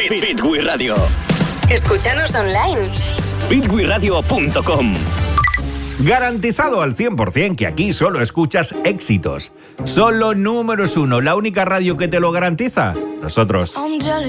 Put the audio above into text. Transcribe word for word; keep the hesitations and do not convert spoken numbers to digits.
Fit, Fit We Radio. Escúchanos online. fit we radio punto com. Garantizado al cien por ciento que aquí solo escuchas éxitos. Solo números uno. La única radio que te lo garantiza. Nosotros.